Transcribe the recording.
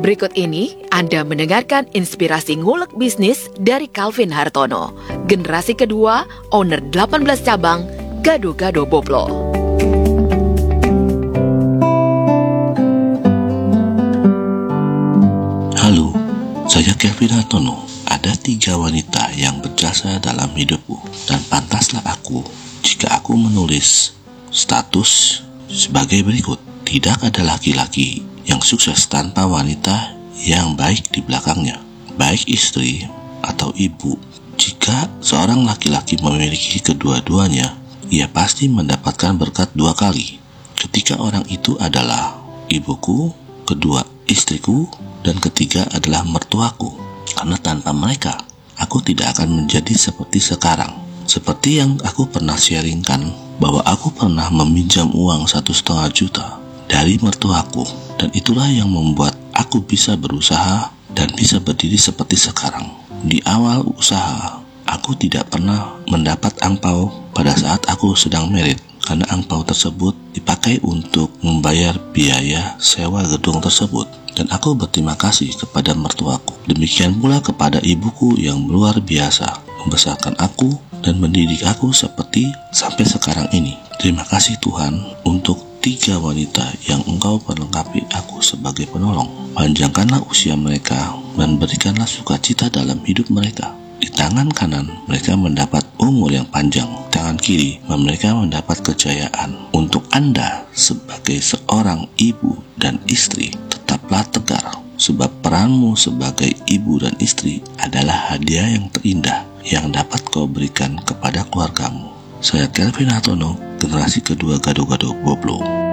Berikut ini Anda mendengarkan inspirasi ngulek bisnis dari Calvin Hartono, generasi kedua, owner 18 cabang, Gado-Gado Boplo. Halo, saya Calvin Hartono. Ada 3 wanita yang berjasa dalam hidupku, dan pantaslah aku jika aku menulis status sebagai berikut. Tidak ada laki-laki yang sukses tanpa wanita yang baik di belakangnya, baik istri atau ibu. Jika seorang laki-laki memiliki kedua-duanya, ia pasti mendapatkan berkat 2 kali. Ketika orang itu adalah ibuku, kedua istriku, dan ketiga adalah mertuaku. Karena tanpa mereka, aku tidak akan menjadi seperti sekarang. Seperti yang aku pernah sharingkan, bahwa aku pernah meminjam uang 1,5 juta dari mertuaku, dan itulah yang membuat aku bisa berusaha dan bisa berdiri seperti sekarang. Di awal usaha, aku tidak pernah mendapat angpau pada saat aku sedang merit, karena angpau tersebut dipakai untuk membayar biaya sewa gedung tersebut. Dan aku berterima kasih kepada mertuaku. Demikian pula kepada ibuku yang luar biasa, membesarkan aku dan mendidik aku seperti sampai sekarang ini. Terima kasih Tuhan untuk 3 wanita yang Engkau perlengkapi aku sebagai penolong. Panjangkanlah usia mereka dan berikanlah sukacita dalam hidup mereka. Di tangan kanan mereka mendapat umur yang panjang, tangan kiri mereka mendapat kejayaan. Untuk Anda sebagai seorang ibu dan istri, tetaplah tegar, sebab peranmu sebagai ibu dan istri adalah hadiah yang terindah yang dapat kau berikan kepada keluargamu. Saya Calvin Hartono, generasi kedua Gado-Gado Boplo.